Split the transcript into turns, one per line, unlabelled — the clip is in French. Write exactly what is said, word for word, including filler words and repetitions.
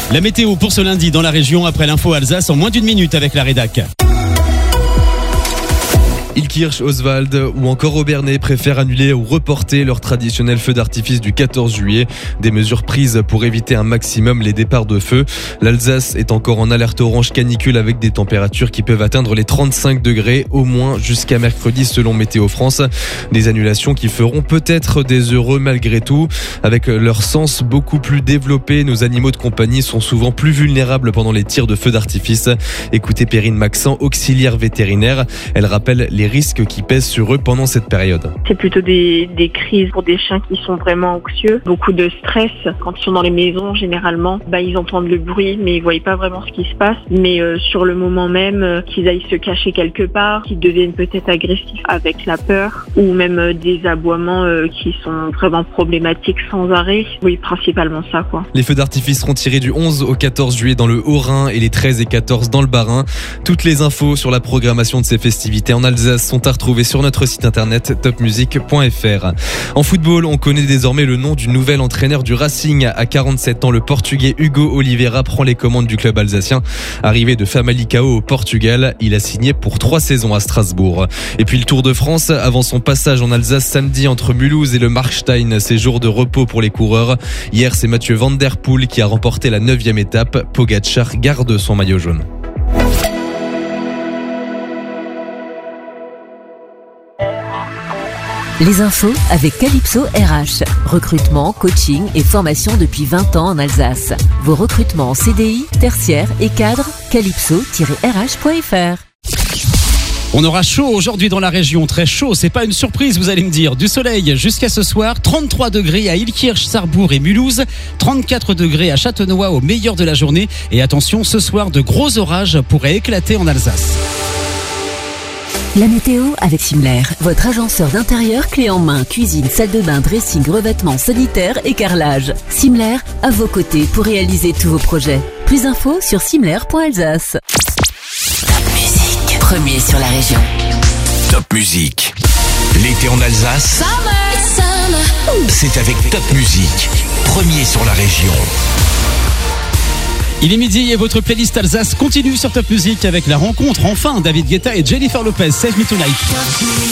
La météo pour ce lundi dans la région après l'info Alsace en moins d'une minute avec la rédac.
Illkirch, Oswald ou encore Obernai préfèrent annuler ou reporter leur traditionnel feu d'artifice du quatorze juillet. Des mesures prises pour éviter un maximum les départs de feu. L'Alsace est encore en alerte orange canicule avec des températures qui peuvent atteindre les trente-cinq degrés au moins jusqu'à mercredi selon Météo France. Des annulations qui feront peut-être des heureux malgré tout. Avec leur sens beaucoup plus développé, nos animaux de compagnie sont souvent plus vulnérables pendant les tirs de feu d'artifice. Écoutez Perrine Maxent, auxiliaire vétérinaire. Elle rappelle les risques qui pèsent sur eux pendant cette période.
C'est plutôt des, des crises pour des chiens qui sont vraiment anxieux, beaucoup de stress. Quand ils sont dans les maisons, généralement, bah, ils entendent le bruit, mais ils voient pas vraiment ce qui se passe. Mais euh, sur le moment même, euh, qu'ils aillent se cacher quelque part, qu'ils deviennent peut-être agressifs avec la peur, ou même euh, des aboiements euh, qui sont vraiment problématiques sans arrêt. Oui, principalement ça, quoi.
Les feux d'artifice seront tirés du onze au quatorze juillet dans le Haut-Rhin et les treize et quatorze dans le Bas-Rhin. Toutes les infos sur la programmation de ces festivités en Alsace sont à retrouver sur notre site internet top music point f r. En football, on connaît désormais le nom du nouvel entraîneur du Racing. À quarante-sept ans, le Portugais Hugo Oliveira prend les commandes du club alsacien. Arrivé de Famalicão au Portugal, il a signé pour trois saisons à Strasbourg. Et puis le Tour de France, avant son passage en Alsace samedi entre Mulhouse et le Markstein, c'est jour de repos pour les coureurs. Hier, c'est Mathieu Van Der Poel qui a remporté la neuvième étape. Pogačar garde son maillot jaune.
Les infos avec Calypso R H. Recrutement, coaching et formation depuis vingt ans en Alsace. Vos recrutements en C D I, tertiaire et cadre, calypso tiret r h point f r.
On aura chaud aujourd'hui dans la région, très chaud, c'est pas une surprise vous allez me dire. Du soleil jusqu'à ce soir, trente-trois degrés à Illkirch, Sarrebourg et Mulhouse, trente-quatre degrés à Châtenois au meilleur de la journée. Et attention, ce soir, de gros orages pourraient éclater en Alsace.
La météo avec Simler, votre agenceur d'intérieur clé en main, cuisine, salle de bain, dressing, revêtement, sanitaire et carrelage. Simler, à vos côtés pour réaliser tous vos projets. Plus d'infos sur simler point alsace.
Top Music, premier sur la région. Top Music. L'été en Alsace, summer, summer. C'est avec Top Music, premier sur la région.
Il est midi et votre playlist Alsace continue sur Top Music avec la rencontre enfin David Guetta et Jennifer Lopez, Save Me Tonight.